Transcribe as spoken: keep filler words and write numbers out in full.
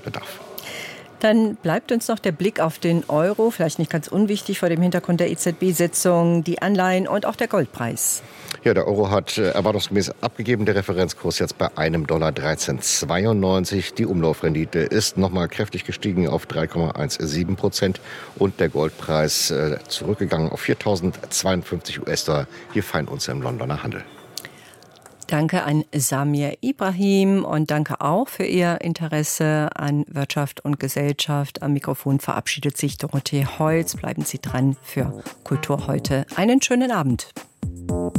Handlungsbedarf. Dann bleibt uns noch der Blick auf den Euro, vielleicht nicht ganz unwichtig vor dem Hintergrund der E Z B-Sitzung, die Anleihen und auch der Goldpreis. Ja, der Euro hat äh, erwartungsgemäß abgegeben. Der Referenzkurs jetzt bei einem Dollar dreizehn Komma zweiundneunzig. Die Umlaufrendite ist nochmal kräftig gestiegen auf drei Komma siebzehn Prozent. Und der Goldpreis äh, zurückgegangen auf viertausendzweiundfünfzig US-Dollar. Hier fein uns im Londoner Handel. Danke an Samir Ibrahim und danke auch für Ihr Interesse an Wirtschaft und Gesellschaft. Am Mikrofon verabschiedet sich Dorothee Holz. Bleiben Sie dran für Kultur heute. Einen schönen Abend.